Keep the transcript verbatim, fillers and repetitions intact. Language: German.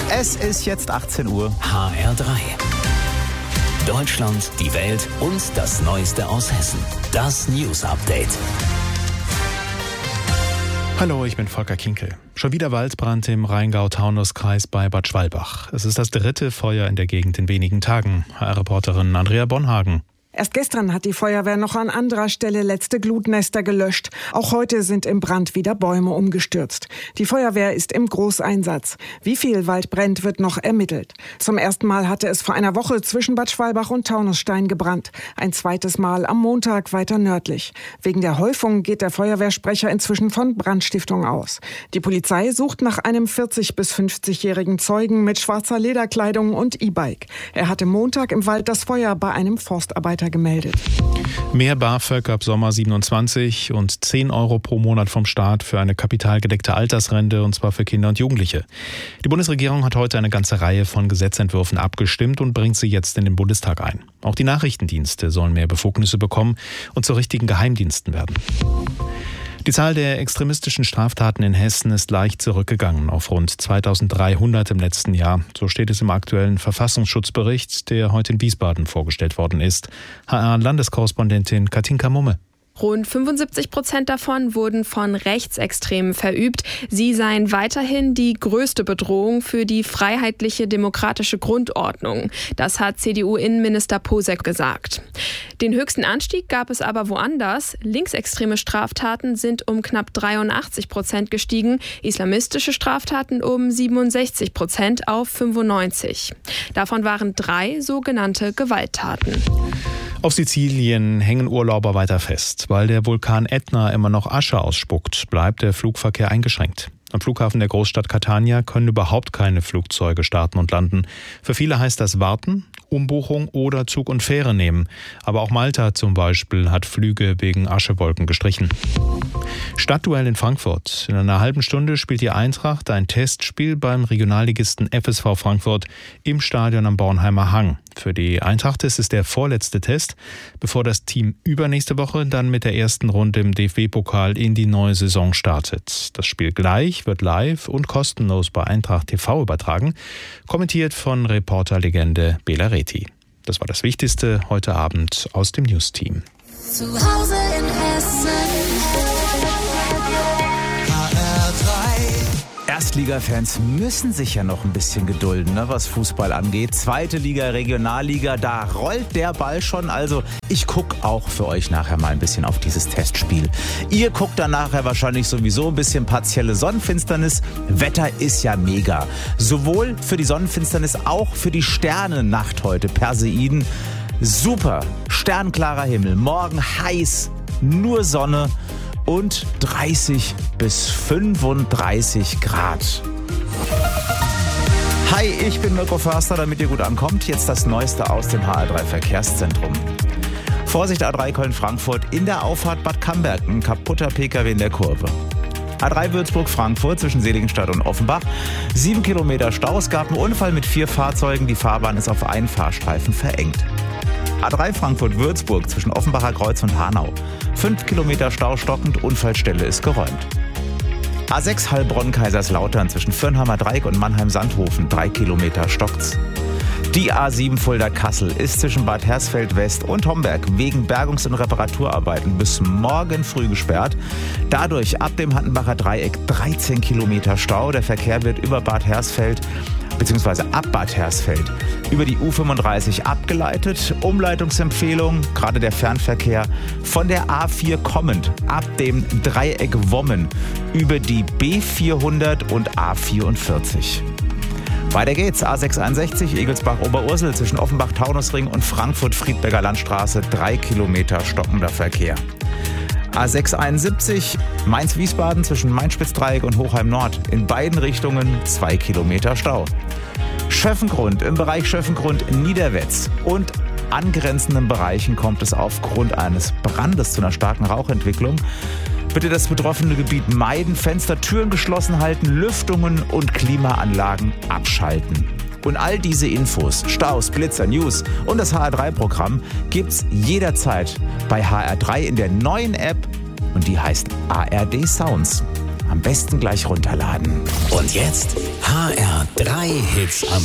Es ist jetzt achtzehn Uhr. H R drei. Deutschland, die Welt und das Neueste aus Hessen. Das News Update. Hallo, ich bin Volker Kinkel. Schon wieder Waldbrand im Rheingau-Taunus-Kreis bei Bad Schwalbach. Es ist das dritte Feuer in der Gegend in wenigen Tagen. H R-Reporterin Andrea Bonhagen. Erst gestern hat die Feuerwehr noch an anderer Stelle letzte Glutnester gelöscht. Auch heute sind im Brand wieder Bäume umgestürzt. Die Feuerwehr ist im Großeinsatz. Wie viel Wald brennt, wird noch ermittelt. Zum ersten Mal hatte es vor einer Woche zwischen Bad Schwalbach und Taunusstein gebrannt. Ein zweites Mal am Montag weiter nördlich. Wegen der Häufung geht der Feuerwehrsprecher inzwischen von Brandstiftung aus. Die Polizei sucht nach einem vierzig- bis fünfzigjährigen Zeugen mit schwarzer Lederkleidung und E-Bike. Er hatte Montag im Wald das Feuer bei einem Forstarbeiter gemeldet. Mehr BAföG ab Sommer siebenundzwanzig und zehn Euro pro Monat vom Staat für eine kapitalgedeckte Altersrente, und zwar für Kinder und Jugendliche. Die Bundesregierung hat heute eine ganze Reihe von Gesetzentwürfen abgestimmt und bringt sie jetzt in den Bundestag ein. Auch die Nachrichtendienste sollen mehr Befugnisse bekommen und zu richtigen Geheimdiensten werden. Die Zahl der extremistischen Straftaten in Hessen ist leicht zurückgegangen auf rund zweitausenddreihundert im letzten Jahr. So steht es im aktuellen Verfassungsschutzbericht, der heute in Wiesbaden vorgestellt worden ist. H R-Landeskorrespondentin Katinka Mumme. Rund fünfundsiebzig Prozent davon wurden von Rechtsextremen verübt. Sie seien weiterhin die größte Bedrohung für die freiheitliche demokratische Grundordnung. Das hat C D U-Innenminister Posek gesagt. Den höchsten Anstieg gab es aber woanders. Linksextreme Straftaten sind um knapp dreiundachtzig Prozent gestiegen, islamistische Straftaten um siebenundsechzig Prozent auf fünfundneunzig. Davon waren drei sogenannte Gewalttaten. Auf Sizilien hängen Urlauber weiter fest. Weil der Vulkan Ätna immer noch Asche ausspuckt, bleibt der Flugverkehr eingeschränkt. Am Flughafen der Großstadt Catania können überhaupt keine Flugzeuge starten und landen. Für viele heißt das Warten, Umbuchung oder Zug und Fähre nehmen. Aber auch Malta zum Beispiel hat Flüge wegen Aschewolken gestrichen. Stadtduell in Frankfurt. In einer halben Stunde spielt die Eintracht ein Testspiel beim Regionalligisten F S V Frankfurt im Stadion am Bornheimer Hang. Für die Eintracht ist es der vorletzte Test, bevor das Team übernächste Woche dann mit der ersten Runde im D F B-Pokal in die neue Saison startet. Das Spiel gleich wird live und kostenlos bei Eintracht T V übertragen, kommentiert von Reporterlegende Bela Reti. Das war das Wichtigste heute Abend aus dem News-Team. Zu Hause in Hessen. H R drei. Erstliga-Fans müssen sich ja noch ein bisschen gedulden, ne, was Fußball angeht. Zweite Liga, Regionalliga, da rollt der Ball schon. Also ich gucke auch für euch nachher mal ein bisschen auf dieses Testspiel. Ihr guckt dann nachher wahrscheinlich sowieso ein bisschen partielle Sonnenfinsternis. Wetter ist ja mega. Sowohl für die Sonnenfinsternis, auch für die Sternennacht heute, Perseiden. Super, sternklarer Himmel, morgen heiß, nur Sonne und dreißig bis fünfunddreißig Grad. Hi, ich bin Mirko Förster, damit ihr gut ankommt. Jetzt das Neueste aus dem H R drei Verkehrszentrum. Vorsicht A drei Köln-Frankfurt in der Auffahrt Bad Camberg, ein kaputter P K W in der Kurve. A drei Würzburg-Frankfurt zwischen Seligenstadt und Offenbach. Sieben Kilometer Stau. Es gab einen Unfall mit vier Fahrzeugen. Die Fahrbahn ist auf einen Fahrstreifen verengt. A drei Frankfurt-Würzburg zwischen Offenbacher Kreuz und Hanau. Fünf Kilometer Stau stockend, Unfallstelle ist geräumt. A sechs Heilbronn-Kaiserslautern zwischen Fürnheimer Dreieck und Mannheim-Sandhofen. Drei Kilometer stockt's. Die A sieben Fulda-Kassel ist zwischen Bad Hersfeld-West und Homberg wegen Bergungs- und Reparaturarbeiten bis morgen früh gesperrt. Dadurch ab dem Hattenbacher Dreieck dreizehn Kilometer Stau. Der Verkehr wird über Bad Hersfeld bzw. ab Bad Hersfeld über die U fünfunddreißig abgeleitet. Umleitungsempfehlung, gerade der Fernverkehr von der A vier kommend ab dem Dreieck Wommen über die B vierhundert und A vierundvierzig. Weiter geht's, A sechshunderteinundsechzig Egelsbach-Oberursel zwischen Offenbach-Taunusring und Frankfurt-Friedberger Landstraße, drei Kilometer stockender Verkehr. A sechshunderteinundsiebzig Mainz-Wiesbaden zwischen Mainz-Spitzdreieck und Hochheim-Nord, in beiden Richtungen zwei Kilometer Stau. Schöffengrund, im Bereich Schöffengrund-Niederwetz und angrenzenden Bereichen kommt es aufgrund eines Brandes zu einer starken Rauchentwicklung. Bitte das betroffene Gebiet meiden, Fenster, Türen geschlossen halten, Lüftungen und Klimaanlagen abschalten. Und all diese Infos, Staus, Blitzer, News und das H R drei Programm gibt's jederzeit bei H R drei in der neuen App und die heißt A R D Sounds. Am besten gleich runterladen. Und jetzt H R Drei Hits am